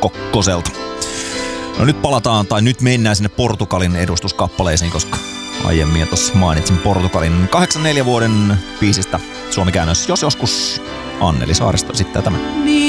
Kokkoselta. No nyt palataan, tai nyt mennään sinne Portugalin edustuskappaleisiin, koska aiemmin tuossa mainitsin Portugalin 84 vuoden biisistä Suomi-käännös. Jos joskus Anneli Saaristo esittää tämän.